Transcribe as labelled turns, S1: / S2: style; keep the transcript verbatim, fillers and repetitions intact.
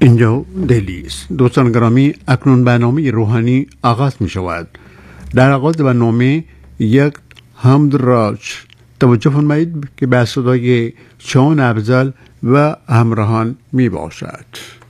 S1: اینجا دلی است. دوستان گرامی، اکنون برنامه روحانی آغاز می شود. در آغاز برنامه یک حمد را توجه فرمایید که به صدای چون افضل و همراهان می باشد.